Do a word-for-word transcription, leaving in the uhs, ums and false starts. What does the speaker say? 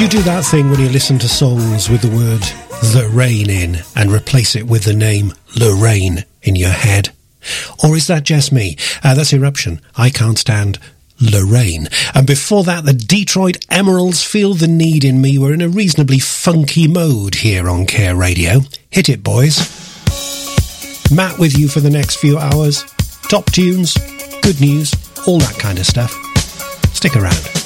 Do you do that thing when you listen to songs with the word The Rain in and replace it with the name Lorraine in your head? Or is that just me? Uh, that's Eruption. I Can't Stand Lorraine. And before that, the Detroit Emeralds, Feel the Need in Me. We're in a reasonably funky mode here on Care Radio. Hit it, boys. Matt with you for the next few hours. Top tunes, good news, all that kind of stuff. Stick around.